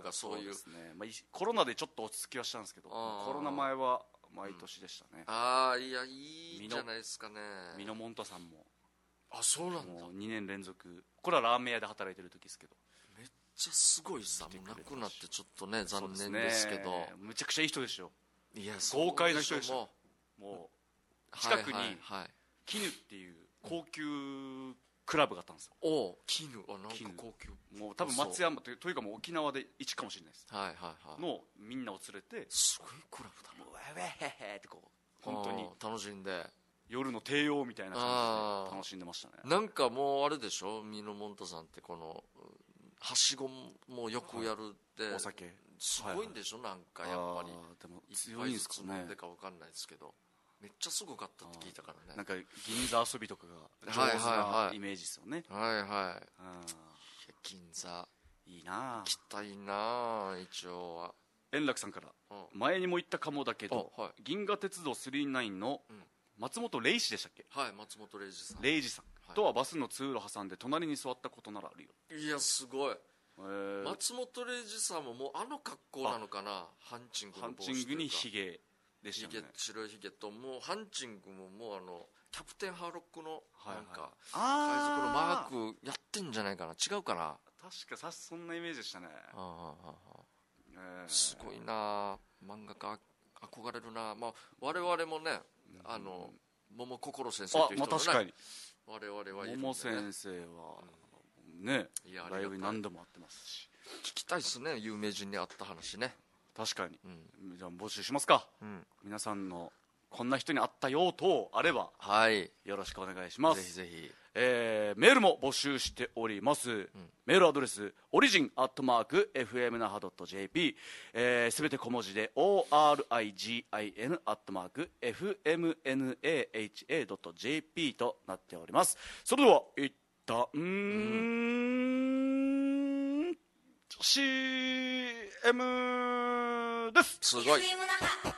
かそういう。 ですね、コロナでちょっと落ち着きはしたんですけど、コロナ前は毎年でしたね。 いや、いいじゃないですかね。 ミノモンタさんも、 そうなんだ。 もう2年連続、これはラーメン屋で働いてる時ですけど、 めっちゃすごいさ。もう亡くなってちょっとね、残念ですけど。 むちゃくちゃいい人でしょ。 いや、 豪快な人でしょ。もう近くに絹っていう高級クラブがあったんですよ。 絹、なんか高級。 もう多分松山というかもう沖縄で一かもしれないです。のみんなを連れて、 すごいクラブだな。 もうウェヘヘってこう本当に楽しんで、 夜の帝王みたいな感じで楽しんでましたね。 なんかもうあれでしょ、ミノモンタさんってこのはしごもよくやるって、 お酒すごいんでしょ、なんかやっぱり。 でも強いんですかね。 なんでか分かんないですけど、めっちゃすごかったって聞いたからね。 なんか銀座遊びとかが上手なイメージですよね。 銀座いいな。 行きたいな。一応は円楽さんから、前にも言ったかもだけど、銀河鉄道999の松本零士でしたっけ。 松本零士さん。 零士さんとはバスの通路挟んで隣に座ったことならあるよ。 いや、すごい。松本零士さんももうあの格好なのかな。ハンチングの帽子というか、 ハンチングにヒゲでしたね。 白いヒゲと、もうハンチングももうキャプテンハーロックのなんか海賊のマークやってんじゃないかな。違うかな。 確かそんなイメージでしたね。 すごいな。漫画家憧れるな。我々もね、桃心先生という人もね、 確かに我々はいるんでね。 桃先生はね、ライブに何度も会ってますし、 聞きたいですね、有名人に会った話ね。 確かに。じゃあ募集しますか。皆さんのこんな人に会ったよ等あれば、よろしくお願いします。 ぜひぜひ。 メールも募集しております。メールアドレスorigin@fmnaha.jp、すべて小文字で origin@fmnaha.jp となっております。それでは一旦CM です。 すごい。